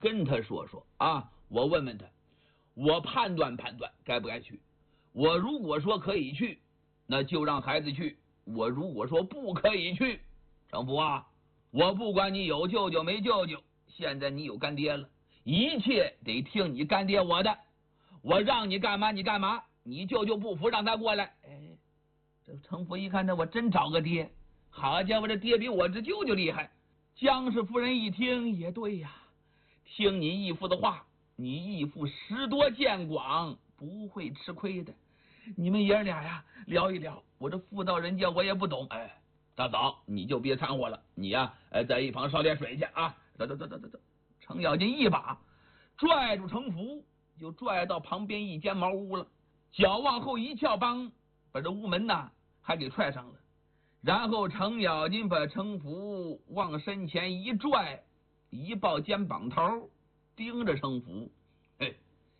跟他说说啊，我问问他，我判断判断该不该去。我如果说可以去，那就让孩子去；我如果说不可以去，程福啊，我不管你有舅舅没舅舅，现在你有干爹了，一切得听你干爹我的。我让你干嘛你干嘛，你舅舅不服让他过来。哎，这程福一看，那我真找个爹，好家伙，这爹比我这舅舅厉害。姜氏夫人一听也对呀，听你义父的话，你义父识多见广，不会吃亏的。你们爷俩呀聊一聊，我这妇道人家我也不懂。哎，大嫂你就别掺和了，你呀在一旁烧点水去啊。走。程咬金一把拽住程福，就拽到旁边一间茅屋了，脚往后一翘，把这屋门呐还给踹上了。然后程咬金把程福往身前一拽，一抱肩膀头，盯着程福。嘿，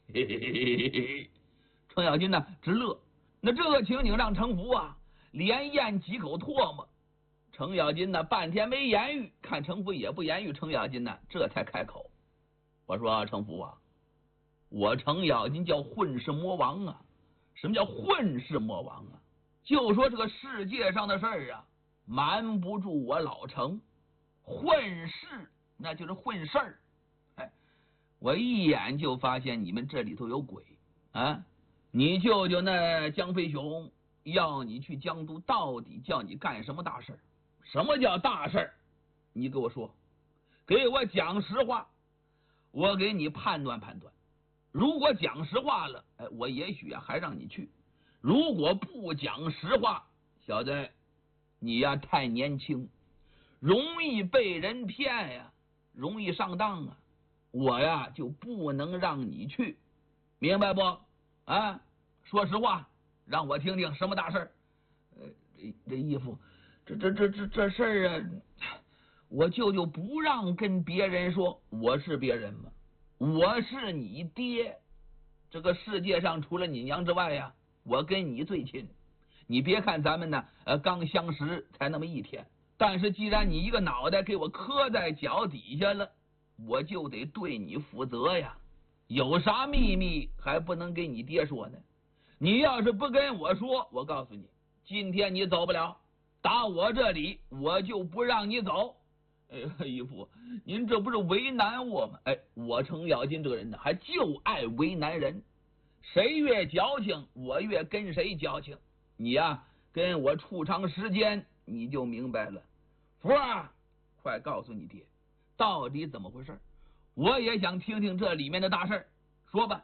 程咬金呢直乐。那这个情景让程福啊连咽几口唾沫。程咬金呢半天没言语，看程福也不言语，程咬金呢这才开口。我说程福啊，我程咬金叫混世魔王啊。什么叫混世魔王啊？就说这个世界上的事儿啊，瞒不住我老程。混世那就是混事儿。哎，我一眼就发现你们这里头有鬼啊！你舅舅那江飞雄要你去江都，到底叫你干什么大事？什么叫大事？你给我说，给我讲实话，我给你判断判断。如果讲实话了，哎，我也许还让你去；如果不讲实话，小子，你呀太年轻，容易被人骗呀，容易上当啊。我呀就不能让你去，明白不？啊，说实话，让我听听什么大事儿。这义父，这事儿啊，我舅舅不让跟别人说。我是别人吗？我是你爹。这个世界上除了你娘之外呀，我跟你最亲。你别看咱们呢，刚相识才那么一天，但是既然你一个脑袋给我磕在脚底下了，我就得对你负责呀。有啥秘密还不能给你爹说呢？你要是不跟我说，我告诉你，今天你走不了，打我这里我就不让你走。哎，义父，您这不是为难我吗？哎，我程咬金这个人呢，还就爱为难人。谁越矫情，我越跟谁矫情。你呀，跟我处长时间，你就明白了。福啊，快告诉你爹，到底怎么回事？我也想听听这里面的大事。说吧。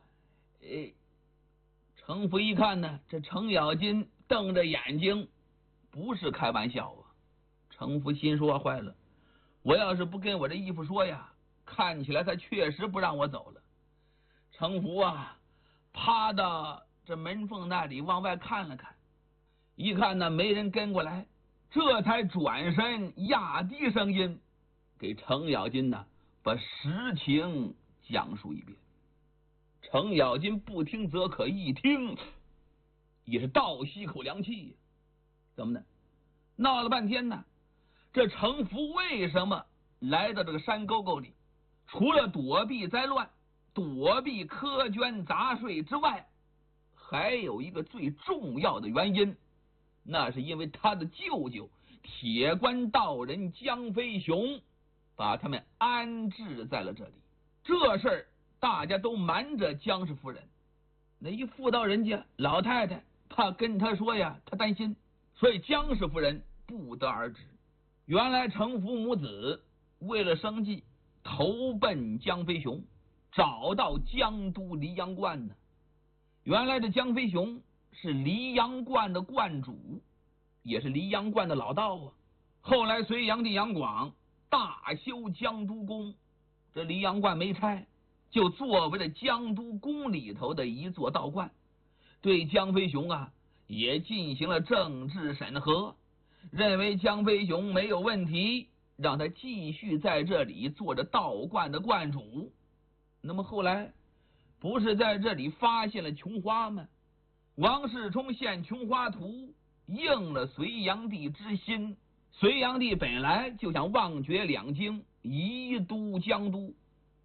程福一看呢，这程咬金瞪着眼睛，不是开玩笑啊。程福心说坏了，我要是不跟我这义父说呀，看起来他确实不让我走了。程福啊，趴到这门缝那里往外看了看，一看呢没人跟过来，这才转身压低声音给程咬金呢把实情讲述一遍。程咬金不听则可，一听也是倒吸口凉气。怎么呢？闹了半天呢，这程福为什么来到这个山沟沟里？除了躲避灾乱、躲避苛捐杂税之外，还有一个最重要的原因，那是因为他的舅舅铁关道人江飞雄把他们安置在了这里。这事儿大家都瞒着姜氏夫人，那一妇道人家老太太怕跟他说呀，他担心，所以姜氏夫人不得而知。原来程福母子为了生计，投奔江飞雄，找到江都黎阳观呢。原来这江飞雄是黎阳观的观主，也是黎阳观的老道啊。后来隋炀帝杨广大修江都宫，这黎阳观没拆，就作为了江都宫里头的一座道观，对江飞雄啊也进行了政治审核，认为江飞雄没有问题，让他继续在这里做着道观的观主。那么后来不是在这里发现了琼花吗？王世充献琼花图，应了隋炀帝之心。隋炀帝本来就想忘绝两京，移都江都，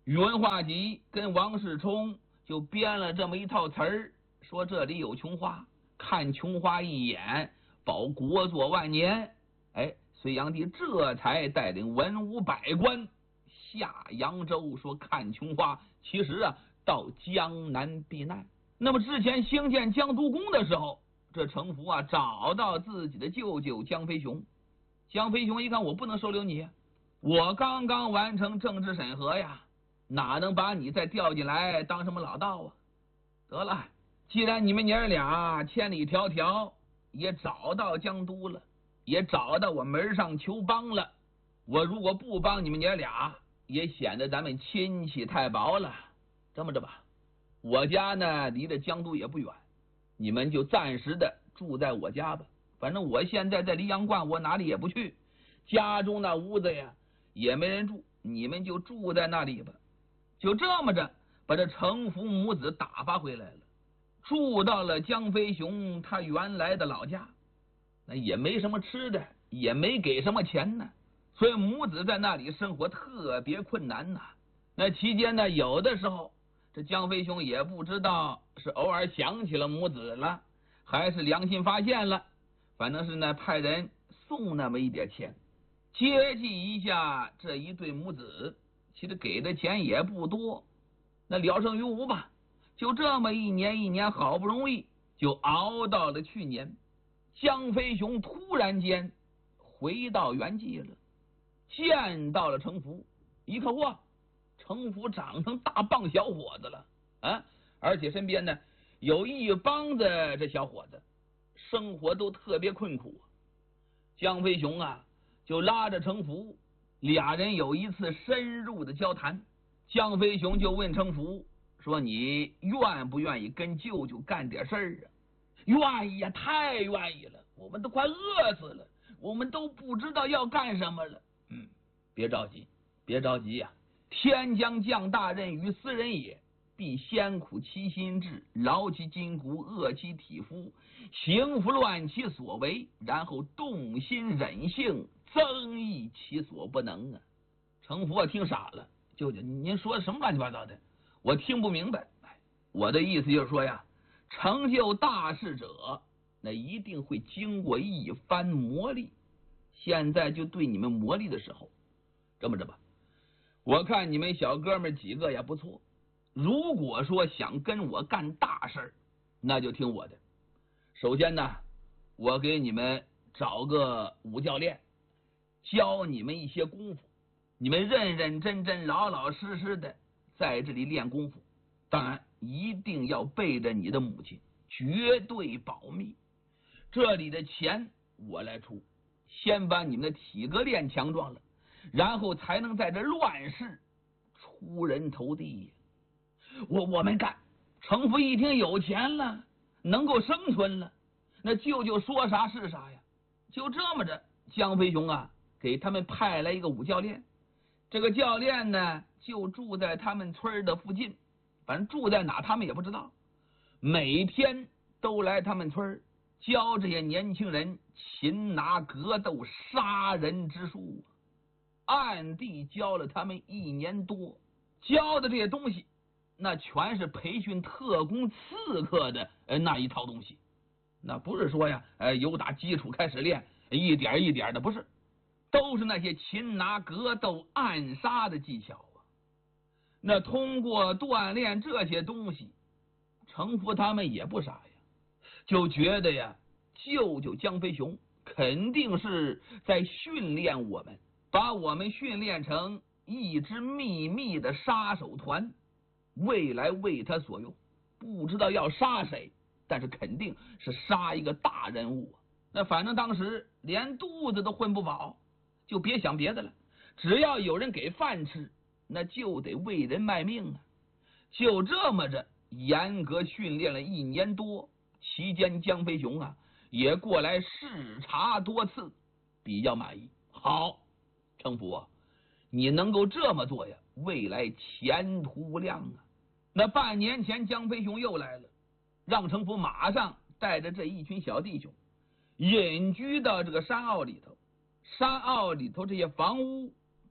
宇文化及跟王世充就编了这么一套词儿，说这里有琼花，看琼花一眼，保国祚万年。哎，隋炀帝这才带领文武百官下扬州，说看琼花。其实啊，到江南避难。那么之前兴建江都宫的时候，这程福啊找到自己的舅舅江飞雄。江飞雄一看，我不能收留你，我刚刚完成政治审核呀，哪能把你再调进来当什么老道啊？得了，既然你们娘俩千里迢迢也找到江都了，也找到我门上求帮了，我如果不帮你们娘俩，也显得咱们亲戚太薄了。这么着吧，我家呢离着江都也不远，你们就暂时的住在我家吧。反正我现在在黎阳观，我哪里也不去，家中那屋子呀也没人住，你们就住在那里吧。就这么着，把这程福母子打发回来了，住到了江飞雄他原来的老家。那也没什么吃的，也没给什么钱呢，所以母子在那里生活特别困难呐。那期间呢，有的时候这江飞雄也不知道是偶尔想起了母子了，还是良心发现了，反正是呢派人送那么一点钱，接济一下这一对母子。其实给的钱也不多，那聊胜于无吧。就这么一年，好不容易就熬到了去年，江飞雄突然间回到原籍了，见到了程福，一看哇，程福长成大棒小伙子了啊！而且身边呢有一帮子这小伙子，生活都特别困苦。江飞雄啊就拉着程福，俩人有一次深入的交谈。江飞雄就问程福说：“你愿不愿意跟舅舅干点事儿啊？”“愿意呀，太愿意了，我们都快饿死了，我们都不知道要干什么了。”“别着急，别着急呀，天将降大任于斯人也，必先苦其心志，劳其筋骨，饿其体肤，行拂乱其所为，然后动心忍性，增益其所不能啊！”程福听傻了，舅舅您说什么乱七八糟的，我听不明白。我的意思就是说呀，成就大事者那一定会经过一番磨砺，现在就对你们磨砺的时候。这么着吧，我看你们小哥们几个也不错，如果说想跟我干大事，那就听我的。首先呢，我给你们找个武教练，教你们一些功夫，你们认认真真老老实实的在这里练功夫，当然一定要背着你的母亲，绝对保密。这里的钱我来出，先把你们的体格练强壮了，然后才能在这乱世出人头地。我们干。程福一听有钱了，能够生存了，那舅舅说啥是啥呀。就这么着，江飞雄啊给他们派来一个武教练，这个教练呢就住在他们村的附近，反正住在哪他们也不知道，每天都来他们村教这些年轻人擒拿格斗杀人之术，暗地教了他们1年多，教的这些东西那全是培训特工刺客的那一套东西，那不是说呀由打基础开始练，一点一点的，不是，都是那些擒拿格斗暗杀的技巧啊。那通过锻炼这些东西，程福他们也不傻呀，就觉得呀舅舅江飞雄肯定是在训练我们，把我们训练成一支秘密的杀手团，未来为他所用。不知道要杀谁，但是肯定是杀一个大人物。那反正当时连肚子都混不饱，就别想别的了，只要有人给饭吃，那就得为人卖命啊。就这么着严格训练了1年多，期间江飞雄啊也过来视察多次，比较满意。好，程福啊，你能够这么做呀，未来前途无量啊。那半年前江飞雄又来了，让程福马上带着这一群小弟兄隐居到这个山坳里头。山坳里头这些房屋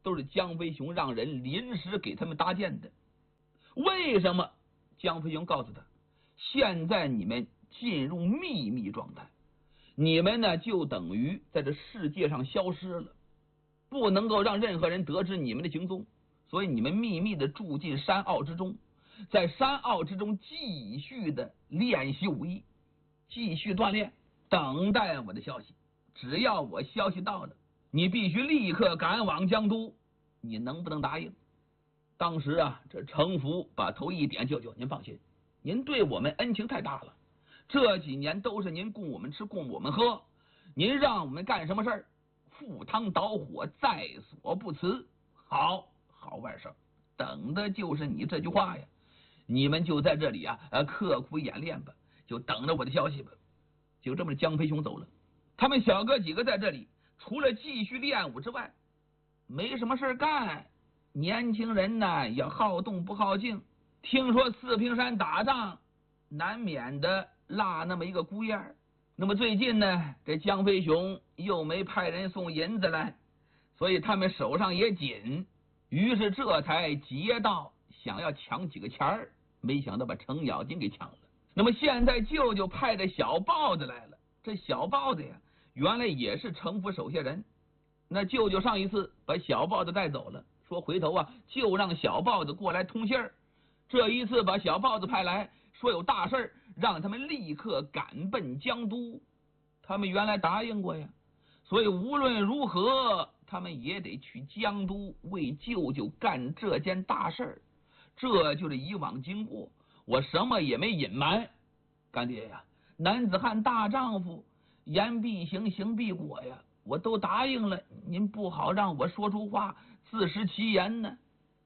都是江飞雄让人临时给他们搭建的。为什么？江飞雄告诉他，现在你们进入秘密状态，你们呢就等于在这世界上消失了，不能够让任何人得知你们的行踪，所以你们秘密的住进山坳之中，在山坳之中继续的练习武艺，继续锻炼，等待我的消息。只要我消息到了，你必须立刻赶往江都，你能不能答应？当时啊，这程福把头一点，舅舅您放心，您对我们恩情太大了，这几年都是您供我们吃供我们喝，您让我们干什么事儿，赴汤蹈火在所不辞。好外甥，等的就是你这句话呀，你们就在这里啊刻苦演练吧，就等着我的消息吧。就这么江飞雄走了，他们小哥几个在这里除了继续练武之外，没什么事干。年轻人呢也好动不好静，听说四平山打仗，难免的落那么一个姑爷。那么最近呢，这江飞雄又没派人送银子来，所以他们手上也紧，于是这才劫道想要抢几个钱儿，没想到把程咬金给抢了。那么现在舅舅派着小豹子来了，这小豹子呀，原来也是程府手下人。那舅舅上一次把小豹子带走了，说回头啊就让小豹子过来通信儿。这一次把小豹子派来，说有大事让他们立刻赶奔江都。他们原来答应过呀，所以无论如何他们也得去江都为舅舅干这件大事。这就是以往经过，我什么也没隐瞒。干爹呀，男子汉大丈夫，言必行，行必果呀，我都答应了，您不好让我说出话自食其言呢。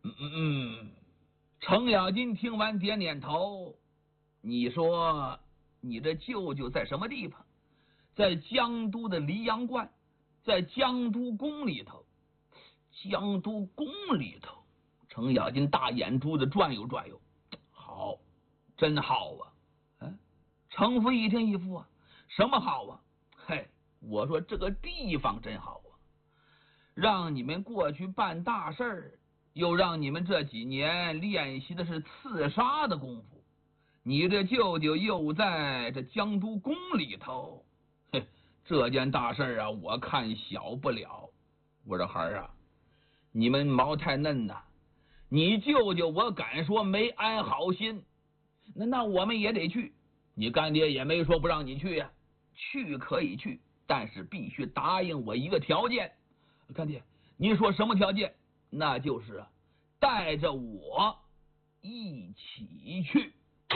程咬金听完点点头，你说你这舅舅在什么地方？在江都的黎阳观，在江都宫里头。江都宫里头，程咬金大眼珠子转悠转悠，好，真好啊！程福一听一副啊，什么好啊？嘿，我说这个地方真好啊，让你们过去办大事儿，又让你们这几年练习的是刺杀的功夫，你这舅舅又在这江都宫里头，嘿，这件大事啊，我看小不了。我说孩儿啊，你们毛太嫩呐，你舅舅我敢说没安好心，那我们也得去。你干爹也没说不让你去呀，去可以去，但是必须答应我一个条件。干爹，您说什么条件？那就是带着我一起去。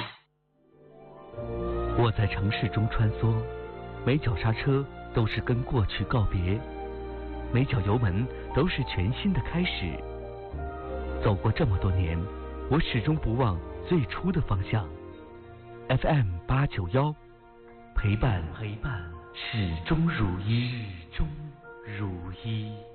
我在城市中穿梭，每脚刹车都是跟过去告别，每脚油门都是全新的开始。走过这么多年，我始终不忘最初的方向。FM891，陪伴始终如一。